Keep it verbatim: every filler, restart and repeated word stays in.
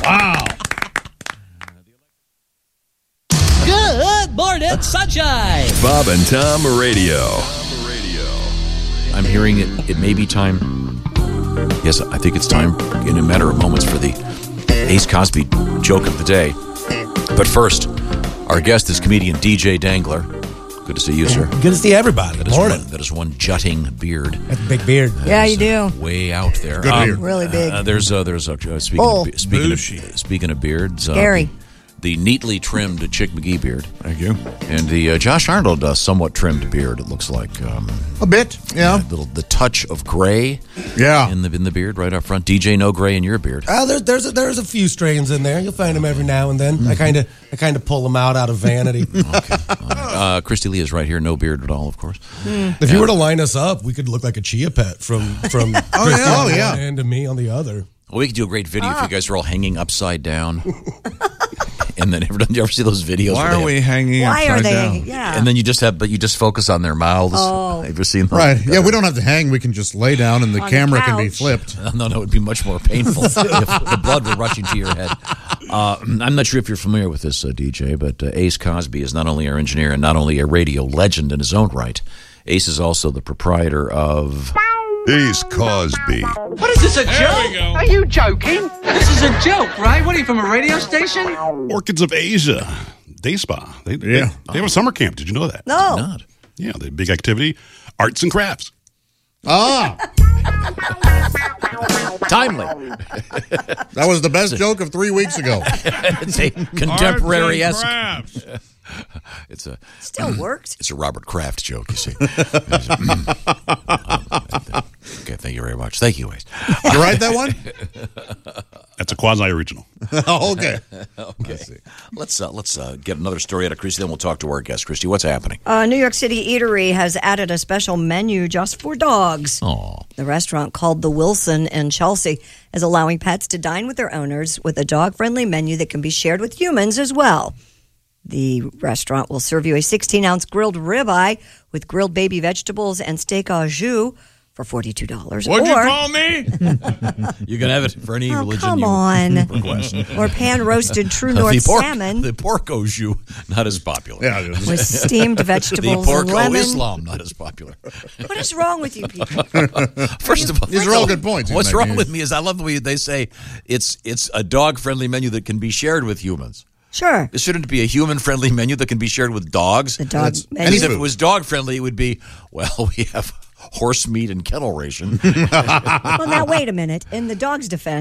Wow. Good morning, sunshine. Bob and Tom Radio. I'm hearing it. It may be time. Yes, I think it's time in a matter of moments for the Ace Cosby joke of the day. But first, our guest is comedian D J Dangler. Good to see you, sir. Good to see everybody. That is Morning. one, that is one jutting beard. That's a big beard. Yeah, you do. Way out there. Good beard. Really big. Uh, there's uh, there's uh, speaking Bull. of, speaking of speaking of beards. Uh, Scary. The, the neatly trimmed Chick McGee beard. Thank you. And the uh, Josh Arnold uh, somewhat trimmed beard. It looks like um, A bit, yeah. a little the touch of gray. Yeah. In the in the beard right up front. D J, no gray in your beard. Uh, there's there's a, there's a few strains in there. You'll find them every now and then. I kind of I kind of pull them out out of vanity. Okay. Uh, Christy Lee is right here. No beard at all, of course. If you were to line us up, we could look like a chia pet from from Oh, Christy yeah. on Oh, yeah. one end and me on the other. Well, we could do a great video if you guys are all hanging upside down. And then ever, do you ever see those videos? Why where they are we have- hanging Why upside are they? down? Yeah. And then you just have, but you just focus on their mouths. Oh. Have you seen those? Right. Yeah, we don't have to hang. We can just lay down and the On the camera can be couch. flipped. No, no, it would be much more painful if the blood were rushing to your head. Uh, I'm not sure if you're familiar with this, uh, D J, but uh, Ace Cosby is not only our engineer and not only a radio legend in his own right. Ace is also the proprietor of... Ace Cosby. What is this, a joke? Are you joking? This is a joke, right? What are you, from a radio station? Orchids of Asia Day Spa. They, they, Yeah. they have a summer camp. Did you know that? No. Not. Yeah, they have big activity, arts and crafts. Ah, Timely. that was the best joke of three weeks ago. It's a contemporary-esque... It's a Still works. it's a Robert Kraft joke, you see. Okay, thank you very much. Thank you, Ace. You write that one? That's a quasi-original. Oh, okay. Okay, let's uh, let's uh, get another story out of Christy, then we'll talk to our guest. Christy, what's happening? A New York City eatery has added a special menu just for dogs. Oh, The restaurant, called The Wilson in Chelsea, is allowing pets to dine with their owners with a dog-friendly menu that can be shared with humans as well. The restaurant will serve you a sixteen-ounce grilled ribeye with grilled baby vegetables and steak au jus for forty-two dollars. What'd or, you call me? you can have it for any Oh, religion come you on. request. Or pan-roasted True the North pork, salmon the pork au jus, not as popular. Yeah, it was- with steamed The vegetables pork and au lemon. Islam, not as popular. What is wrong with you people? First of all, These are all good points. What's Isn't that wrong news? with me is I love the way they say it's it's a dog-friendly menu that can be shared with humans. Sure. Shouldn't it be a human-friendly menu that can be shared with dogs? The dog That's- menu. Because if it was dog-friendly, it would be, well, we have horse meat and kennel ration. Well, now, wait a minute. In the dog's defense,